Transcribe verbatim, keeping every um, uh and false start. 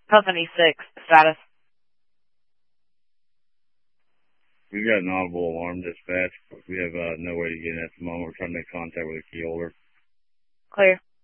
Company six, status. We've got an audible alarm dispatch. We have uh, no way to get in at the moment. We're trying to make contact with a key holder. Clear.